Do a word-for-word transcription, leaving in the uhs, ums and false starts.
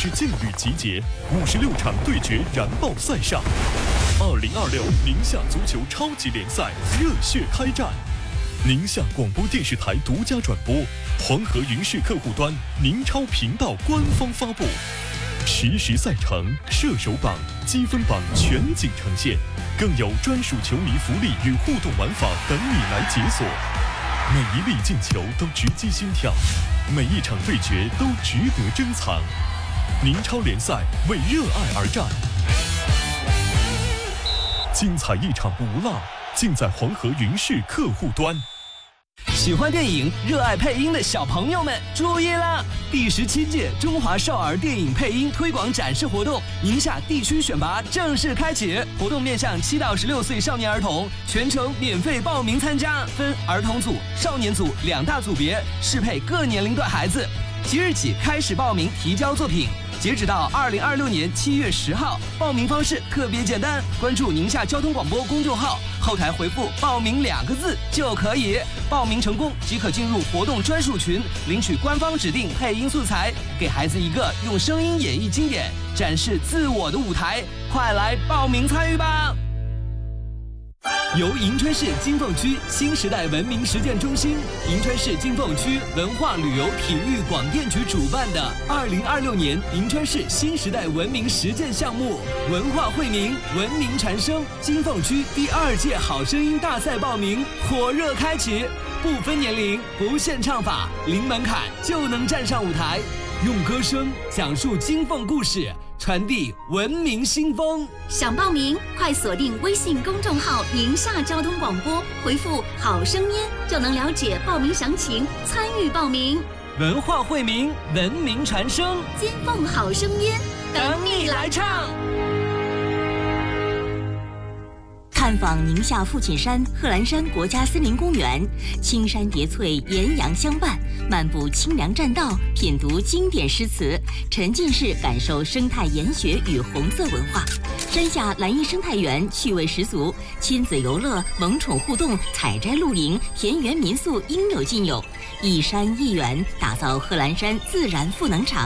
是劲旅集结，五十六场对决燃爆赛上。二零二六宁夏足球超级联赛热血开战，宁夏广播电视台独家转播，黄河云视客户端宁超频道官方发布，实时赛程、射手榜、积分榜全景呈现，更有专属球迷福利与互动玩法等你来解锁。每一粒进球都直击心跳，每一场对决都值得珍藏。宁超联赛为热爱而战，精彩一场不落，尽在黄河云视客户端。 喜欢电影、热爱配音的小朋友们注意啦！第十七届中华少儿电影配音推广展示活动宁夏地区选拔正式开启，活动面向七到十六岁少年儿童，全程免费报名参加，分儿童组、少年组两大组别，适配各年龄段孩子。即日起开始报名提交作品，截止到二零二六年七月十号。报名方式特别简单，关注宁夏交通广播公众号，后台回复报名两个字就可以。报名成功即可进入活动专属群，领取官方指定配音素材，给孩子一个用声音演绎经典、展示自我的舞台。快来报名参与吧！由银川市金凤区新时代文明实践中心、银川市金凤区文化旅游体育广电局主办的二零二六年银川市新时代文明实践项目“文化惠民，文明传声”金凤区第二届好声音大赛报名火热开启，不分年龄，不限唱法，零门槛就能站上舞台，用歌声讲述金凤故事，传递文明新风。 想报名，快锁定微信公众号“宁夏交通广播”，回复“好声音”就能了解报名详情，参与报名。 文化惠民，文明传声， 金凤好声音，等你来唱。 探访宁夏父亲山贺兰山国家森林公园，青山叠翠，岩阳相伴，漫步清凉栈道，品读经典诗词，沉浸式感受生态研学与红色文化。山下蓝荫生态园趣味十足，亲子游乐、萌宠互动、采摘露营、田园民宿应有尽有。一山一园，打造贺兰山自然赋能场。